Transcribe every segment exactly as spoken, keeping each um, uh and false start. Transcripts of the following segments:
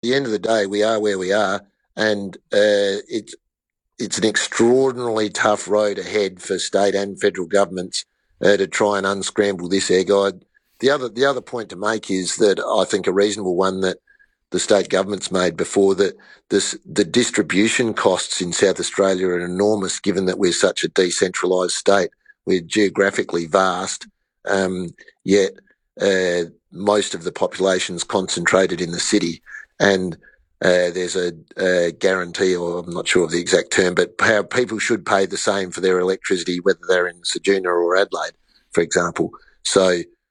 the end of the day, we are where we are, and uh, it's it's an extraordinarily tough road ahead for state and federal governments uh, to try and unscramble this air guide. The other the other point to make is that I think a reasonable one that the state government's made before, that this the distribution costs in South Australia are enormous, given that we're such a decentralised state. We're geographically vast, um, yet uh, most of the population's concentrated in the city, and Uh, there's a, a guarantee, or I'm not sure of the exact term, but how people should pay the same for their electricity, whether they're in Ceduna or Adelaide, for example. So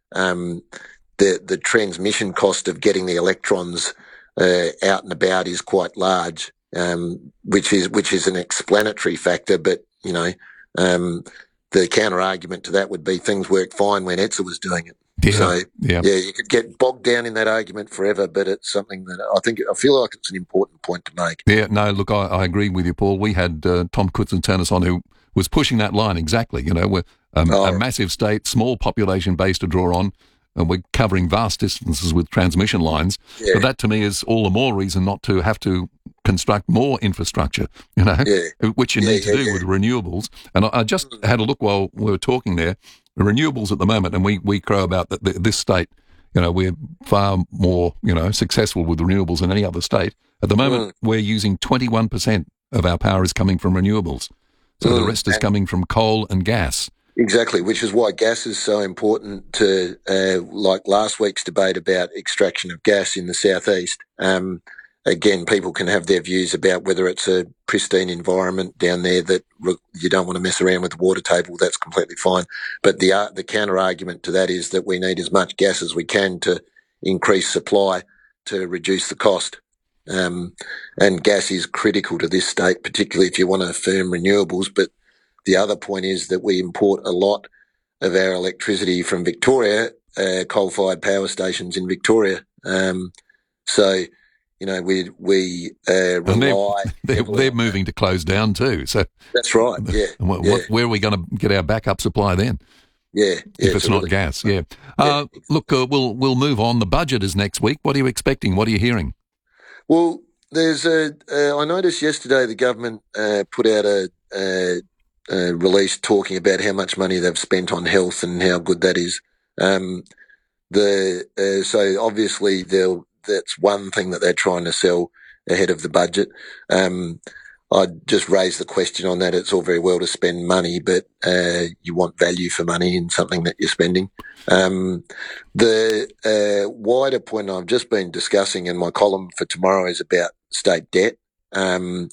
um, the the transmission cost of getting the electrons uh, out and about is quite large, um, which is which is an explanatory factor. But you know, um, the counter argument to that would be things worked fine when E T S A was doing it. Yeah, so, yeah. yeah, you could get bogged down in that argument forever, but it's something that I think, I feel like it's an important point to make. Yeah, no, look, I, I agree with you, Paul. We had uh, Tom Koutsantanis on, who was pushing that line exactly. You know, we're um, Oh. a massive state, small population base to draw on, and we're covering vast distances with transmission lines. Yeah. But that, to me, is all the more reason not to have to construct more infrastructure, you know, Yeah. which you Yeah, need to yeah, do yeah. with renewables. And I, I just had a look while we were talking there. The renewables at the moment, and we, we crow about that this state, you know, we're far more, you know, successful with renewables than any other state. At the moment, Mm. we're using twenty-one percent of our power is coming from renewables. So Mm. the rest is coming from coal and gas. Exactly, which is why gas is so important to, uh, like last week's debate about extraction of gas in the southeast. Um, again, people can have their views about whether it's a pristine environment down there that re- you don't want to mess around with the water table. That's completely fine. But the uh, the counter argument to that is that we need as much gas as we can to increase supply to reduce the cost. Um, and gas is critical to this state, particularly if you want to firm renewables. But the other point is that we import a lot of our electricity from Victoria, uh, coal-fired power stations in Victoria. Um, so, you know, we we uh, And they're, rely. they're, heavily they're on moving to close down too. So That's right. Yeah. what, yeah. what, where are we going to get our backup supply then? Yeah, yeah, if it's not really- gas, yeah. Uh, exactly. Look, uh, we'll we'll move on. The budget is next week. What are you expecting? What are you hearing? Well, there's a. Uh, I noticed yesterday the government uh, put out a, a, a release talking about how much money they've spent on health and how good that is. Um, the uh, so obviously they'll, that's one thing that they're trying to sell ahead of the budget. Um, I'd just raise the question on that. It's all very well to spend money, but uh, you want value for money in something that you're spending. Um, the uh, wider point I've just been discussing in my column for tomorrow is about state debt. Um,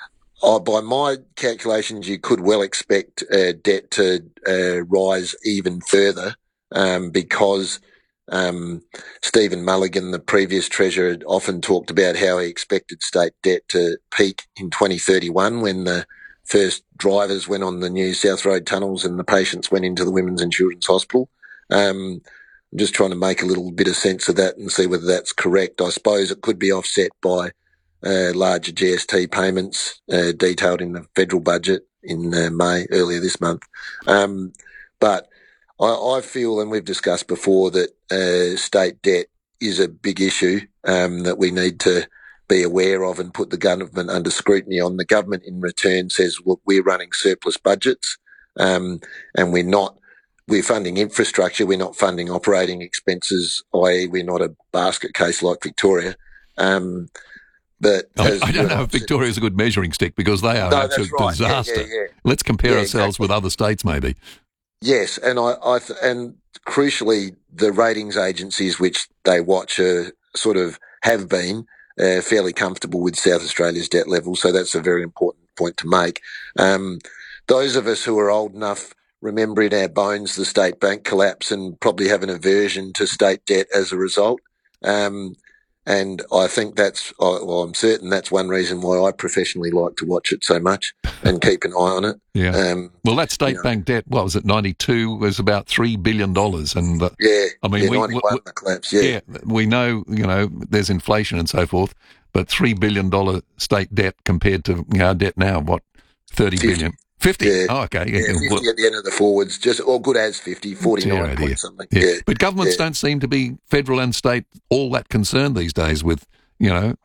uh, by my calculations, you could well expect uh, debt to uh, rise even further um, because Um, Stephen Mulligan, the previous Treasurer, had often talked about how he expected state debt to peak in twenty thirty-one when the first drivers went on the new South Road tunnels and the patients went into the Women's and Children's Hospital. Um, I'm just trying to make a little bit of sense of that and see whether that's correct. I suppose it could be offset by uh, larger G S T payments uh, detailed in the federal budget in uh, May, earlier this month. Um, but I, I feel, and we've discussed before, that uh, state debt is a big issue um, that we need to be aware of and put the government under scrutiny on. The government in return says, look, we're running surplus budgets um, and we're not, we're funding infrastructure, we're not funding operating expenses, that is we're not a basket case like Victoria. Um, but I, as, I don't know if Victoria is a good measuring stick because they are No, an absolute that's right. Yeah, disaster. yeah, yeah. Let's compare Yeah, ourselves exactly. with other states maybe. Yes, and I, I th- and crucially, the ratings agencies which they watch are sort of have been uh, fairly comfortable with South Australia's debt level, so that's a very important point to make. Um, those of us who are old enough remember in our bones the state bank collapse and probably have an aversion to state debt as a result. Um, and I think that's, well, I'm certain that's one reason why I professionally like to watch it so much and keep an eye on it. Yeah. Um, Well, that state you know. bank debt, what was it, ninety-two, was about three billion dollars. And uh, Yeah, I mean, yeah, we, ninety-one, we- the collapse, yeah. yeah, we know, you know, there's inflation and so forth, but three billion dollars state debt compared to our debt now, what, thirty fifty. billion? fifty? Yeah. Oh, okay. Yeah, fifty Well, at the end of the forwards, just or good as fifty, dear forty-nine idea. point something. Yeah. Yeah. But governments Yeah. don't seem to be, federal and state, all that concerned these days with, you know,